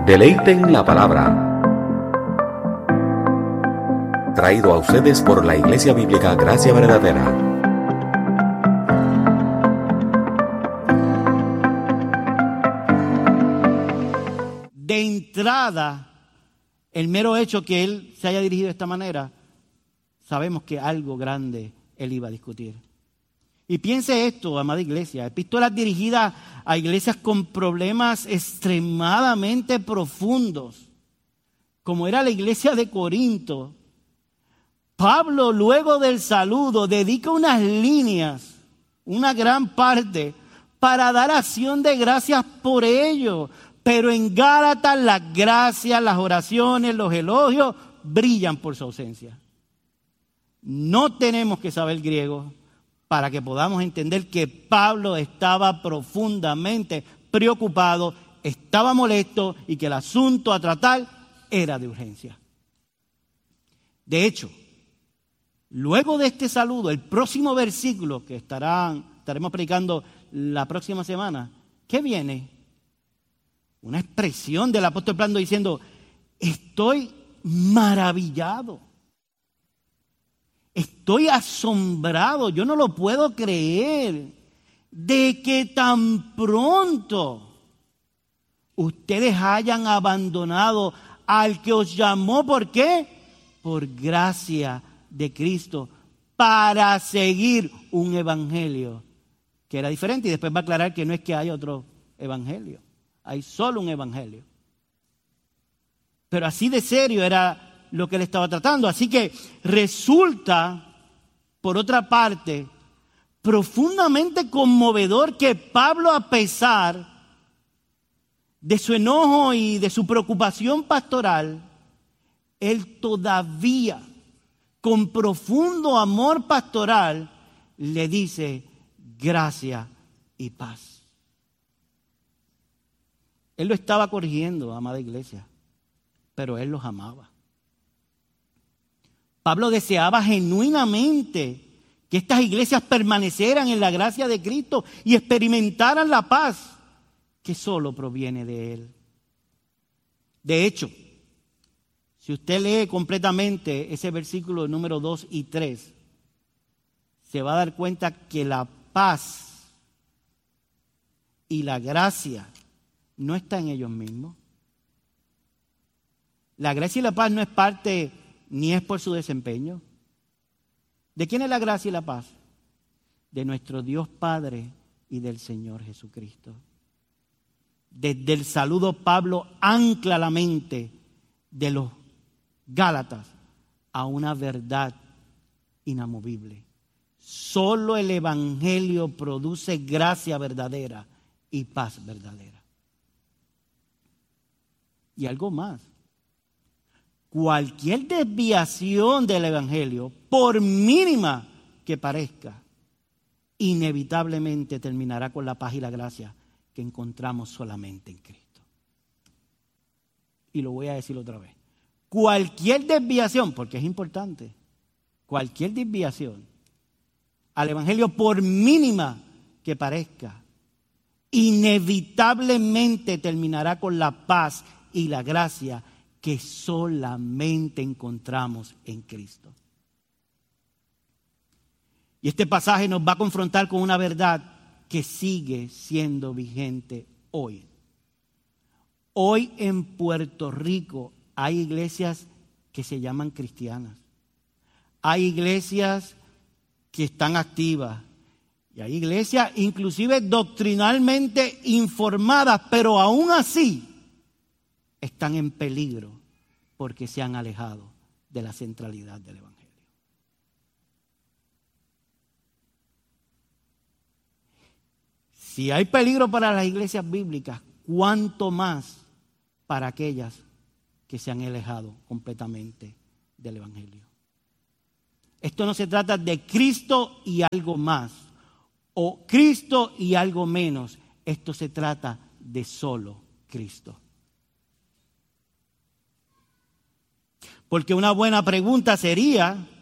Deleiten la palabra. Traído a ustedes por la Iglesia Bíblica Gracia Verdadera. De entrada, el mero hecho que él se haya dirigido de esta manera, sabemos que algo grande él iba a discutir. Y piense esto, amada iglesia, epístolas dirigidas a iglesias con problemas extremadamente profundos, como era la iglesia de Corinto. Pablo, luego del saludo, dedica unas líneas, una gran parte, para dar acción de gracias por ello. Pero en Gálatas las gracias, las oraciones, los elogios brillan por su ausencia. No tenemos que saber griego para que podamos entender que Pablo estaba profundamente preocupado, estaba molesto y que el asunto a tratar era de urgencia. De hecho, luego de este saludo, el próximo versículo que estaremos predicando la próxima semana, ¿qué viene? Una expresión del apóstol Pablo diciendo: estoy maravillado, estoy asombrado, yo no lo puedo creer de que tan pronto ustedes hayan abandonado al que os llamó. ¿Por qué? Por gracia de Cristo, para seguir un evangelio que era diferente. Y después va a aclarar que no es que haya otro evangelio, hay solo un evangelio. Pero así de serio era lo que él estaba tratando. Así que resulta, por otra parte, profundamente conmovedor que Pablo, a pesar de su enojo y de su preocupación pastoral, él todavía, con profundo amor pastoral, le dice gracia y paz. Él lo estaba corrigiendo, amada iglesia, pero él los amaba. Pablo deseaba genuinamente que estas iglesias permanecieran en la gracia de Cristo y experimentaran la paz que solo proviene de Él. De hecho, si usted lee completamente ese versículo número 2 y 3, se va a dar cuenta que la paz y la gracia no está en ellos mismos. La gracia y la paz no es parte ni es por su desempeño. ¿De quién es la gracia y la paz? De nuestro Dios Padre y del Señor Jesucristo. Desde el saludo, Pablo ancla la mente de los Gálatas a una verdad inamovible. Solo el evangelio produce gracia verdadera y paz verdadera. Y algo más. Cualquier desviación del evangelio, por mínima que parezca, inevitablemente terminará con la paz y la gracia que encontramos solamente en Cristo. Y lo voy a decir otra vez. Cualquier desviación, porque es importante, cualquier desviación al evangelio, por mínima que parezca, inevitablemente terminará con la paz y la gracia que solamente encontramos en Cristo. Y este pasaje nos va a confrontar con una verdad que sigue siendo vigente hoy. Hoy en Puerto Rico hay iglesias que se llaman cristianas. Hay iglesias que están activas. Y hay iglesias inclusive doctrinalmente informadas, pero aún así están en peligro porque se han alejado de la centralidad del evangelio. Si hay peligro para las iglesias bíblicas, ¿cuánto más para aquellas que se han alejado completamente del evangelio? Esto no se trata de Cristo y algo más, o Cristo y algo menos. Esto se trata de solo Cristo. Porque una buena pregunta sería,